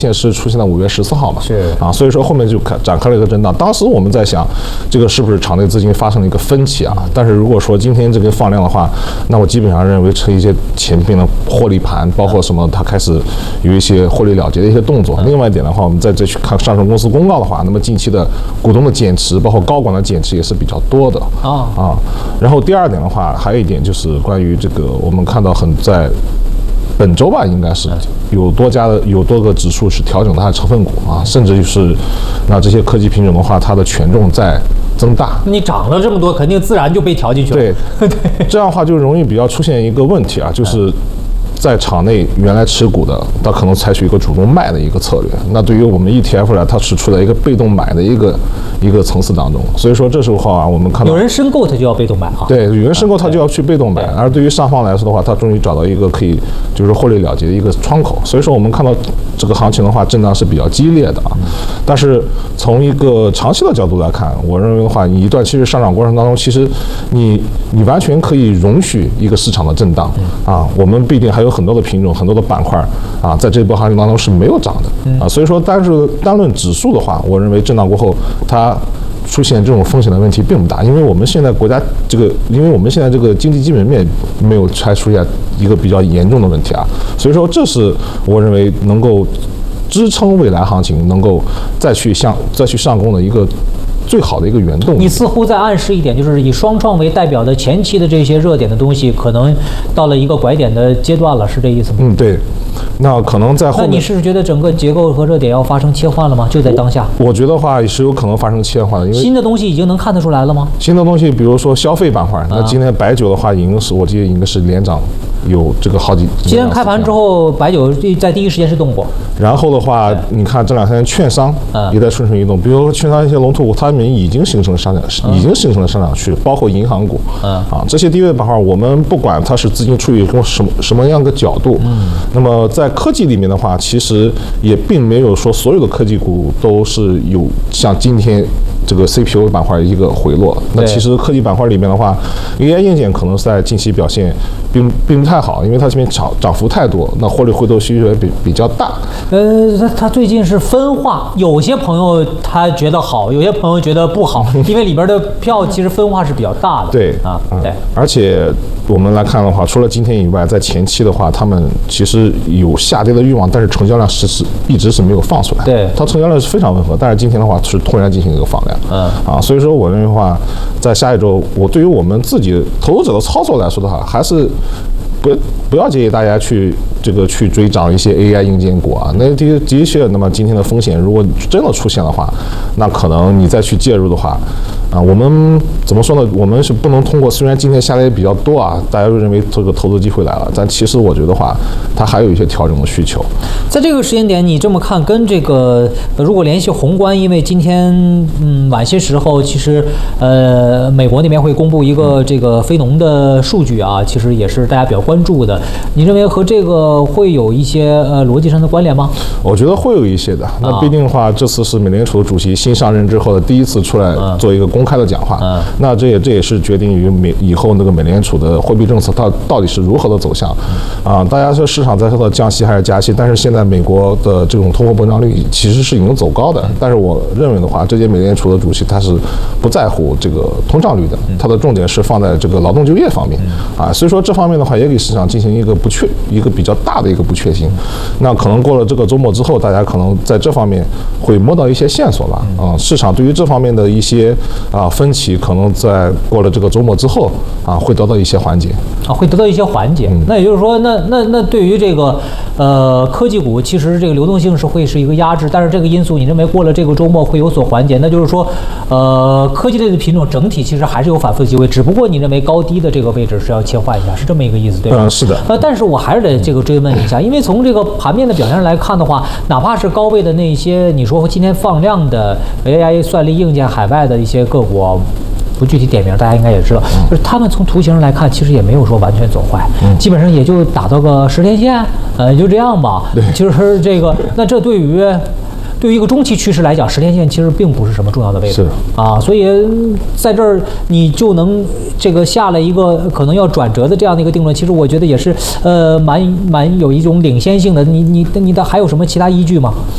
线是出现在5月14号嘛， 是啊，所以说后面就展开了一个震荡。当时我们在想，这个是不是场内资金发生了一个分歧啊？但是如果说今天这个放量的话，那我基本上认为是一些前边的获利盘，包括什么，它开始有一些获利了结的一些动作。另外一点的话，我们再去看上市公司公告的话，那么近期的股东的减持，包括高管的减持也是比较多的啊。然后第二点的话，还有一点就是关于这个，我们看到在本周吧，应该是有多个指数是调整它的成分股啊，甚至就是那这些科技品种的话，它的权重在增大。 你涨了这么多，肯定自然就被调进去了。 对，这样的话就容易比较出现一个问题啊，就是在场内原来持股的，它可能采取一个主动卖的一个策略。那对于我们 ETF 来，它是处在一个被动买的一个层次当中。所以说这时候啊，我们看到有人申购，他就要被动买啊。 对，有人申购他就要去被动买，而对于上方来说的话，他终于找到一个可以就是获利了结的一个窗口。所以说我们看到这个行情的话，震荡是比较激烈的啊。但是从一个长期的角度来看，我认为的话，你一段期实上涨过程当中，其实你完全可以容许一个市场的震荡啊。我们必定还有很多的品种、很多的板块啊，在这波行情当中是没有涨的啊。所以说，单论指数的话，我认为震荡过后它出现这种风险的问题并不大，因为我们现在这个经济基本面没有出现一个比较严重的问题啊，所以说这是我认为能够支撑未来行情能够再去上攻的一个最好的一个原动力。 你似乎在暗示一点，就是以双创为代表的前期的这些热点的东西，可能到了一个拐点的阶段了，是这意思吗？ 对。那可能在后面， 那你是觉得整个结构和热点要发生切换了吗？就在当下， 我觉得话是有可能发生切换的，因为新的东西已经能看得出来了吗？ 新的东西，比如说消费板块，那今天白酒的话，我记得应该是连涨有这个好几。 今天开盘之后，白酒在第一时间是动过。 然后的话，你看这2天券商也在蠢蠢欲动，比如说券商一些龙头股，它们已经形成了上涨趋势，包括银行股这些低位板块，我们不管它是资金处于什么样的角度，那么在科技里面的话，其实也并没有说所有的科技股都是有像今天这个 CPU 板块一个回落。那其实科技板块里面的话 ，AI 硬件可能在近期表现并不太好，因为它这边涨幅太多，那获利回头需求也比较大。 它最近是分化，有些朋友他觉得好，有些朋友觉得不好，因为里边的票其实分化是比较大的。 对对，而且我们来看的话，除了今天以外，在前期的话，他们其实有下跌的欲望，但是成交量一直是没有放出来。 对， 它成交量是非常温和，但是今天的话是突然进行一个放量。所以说我认为的话，在下一周，对于我们自己投资者的操作来说的话，还是不要建议大家去追涨一些 AI 硬件股啊。那的确，那么今天的风险如果真的出现的话，那可能你再去介入的话，我们怎么说呢？我们是不能通过，虽然今天下跌比较多啊，大家都认为这个投资机会来了，但其实我觉得话，它还有一些调整的需求。 在这个时间点，你这么看，跟这个如果联系宏观，因为今天晚些时候，其实美国那边会公布一个这个非农的数据啊，其实也是大家比较关注的。你认为和这个会有一些逻辑上的关联吗？ 我觉得会有一些的。那毕竟的话，这次是美联储主席新上任之后的第一次出来做一个公开的讲话。那这也是决定于以后那个美联储的货币政策它到底是如何的走向大家说市场在说到降息还是加息，但是现在美国的这种通货膨胀率其实是已经走高的。但是我认为的话，这届美联储的主席他是不在乎这个通胀率的，他的重点是放在这个劳动就业方面所以说这方面的话也给市场进行一个比较大的一个不确定。那可能过了这个周末之后，大家可能在这方面会摸到一些线索吧市场对于这方面的一些分歧，可能在过了这个周末之后会得到一些缓解会得到一些缓解。那也就是说，那对于这个科技股，其实这个流动性会是一个压制，但是这个因素你认为过了这个周末会有所缓解？那就是说，科技类的品种整体其实还是有反复的机会，只不过你认为高低的这个位置是要切换一下，是这么一个意思，对吧？ 是的。 但是我还是得这个追问一下，因为从这个盘面的表现上来看的话，哪怕是高位的那些，你说今天放量的 AI 算力硬件海外的一些个股不具体点名，大家应该也知道，就是他们从图形上来看，其实也没有说完全走坏，基本上也就打到个10天线，也就这样吧。就是这个，那这对于一个中期趋势来讲，10天线其实并不是什么重要的位置所以在这儿你就能这个下了一个可能要转折的这样的一个定论。其实我觉得也是蛮有一种领先性的。你的还有什么其他依据吗？